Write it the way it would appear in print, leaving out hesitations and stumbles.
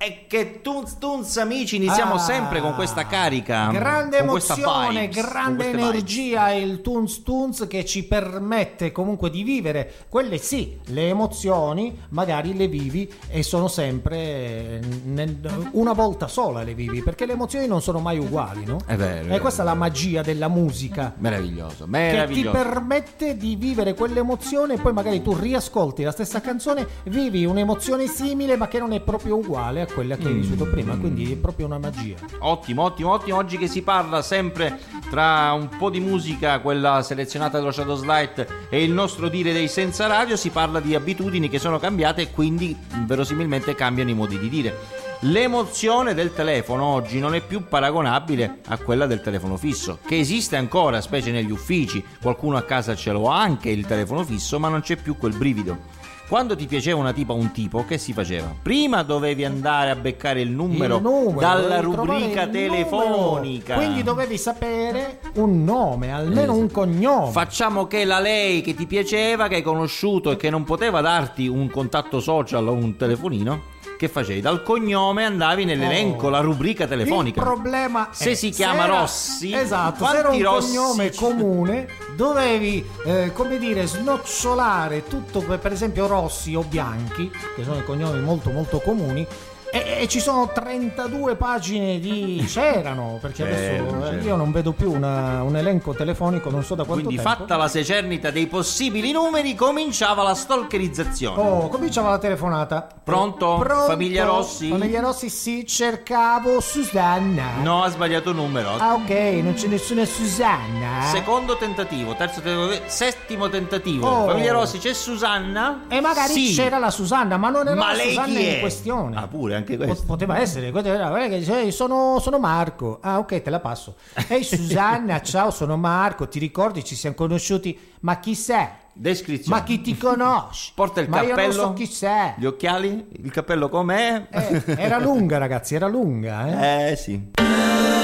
E che tunz amici, iniziamo sempre con questa carica, grande con questa emozione, vibes, grande con energia, il tunz che ci permette comunque di vivere quelle sì, le emozioni magari le vivi e sono sempre una volta sola le vivi, perché le emozioni non sono mai uguali, no? È vero. E questa è la magia della musica. Meraviglioso. Che ti permette di vivere quell'emozione e poi magari tu riascolti la stessa canzone, vivi un'emozione simile ma che non è proprio uguale a quella che hai vissuto prima, quindi è proprio una magia. Ottimo. Oggi che si parla sempre tra un po' di musica, quella selezionata dallo Shadow Slide, e il nostro dire dei senza radio, si parla di abitudini che sono cambiate e quindi verosimilmente cambiano i modi di dire. L'emozione del telefono oggi non è più paragonabile a quella del telefono fisso, che esiste ancora, specie negli uffici. Qualcuno a casa ce l'ha anche il telefono fisso, ma non c'è più quel brivido. Quando ti piaceva una tipa o un tipo, che si faceva? Prima dovevi andare a beccare il numero dalla rubrica telefonica. Quindi dovevi sapere un nome, almeno un cognome. Facciamo che la lei che ti piaceva, che hai conosciuto e che non poteva darti un contatto social o un telefonino, che facevi? Dal cognome andavi nell'elenco, la rubrica telefonica. Il problema se si chiama Rossi, esatto, se era un cognome comune, dovevi come dire snocciolare tutto, per esempio Rossi o Bianchi, che sono i cognomi molto molto comuni. E ci sono 32 pagine di c'erano, perché adesso io non vedo più un elenco telefonico, non so da quanto tempo. Quindi fatta la secernita dei possibili numeri, cominciava la stalkerizzazione. Cominciava la telefonata. Pronto? Famiglia Rossi? Famiglia Rossi, sì, cercavo Susanna. No, ha sbagliato numero. Ah, ok, non c'è nessuna Susanna. Secondo tentativo, terzo tentativo, settimo tentativo. Famiglia Rossi, c'è Susanna? E magari sì, c'era la Susanna, ma non era la lei Susanna chi è? In questione. Ah, pure anche questo. Poteva essere, sono Marco. Ah, ok, te la passo. Ehi Susanna, ciao, sono Marco, ti ricordi, ci siamo conosciuti, ma chi sei? Descrizione. Ma chi ti conosce? Porta il ma cappello. Io non so chi sei. Gli occhiali? Il cappello com'è? Era lunga, ragazzi, era lunga, sì.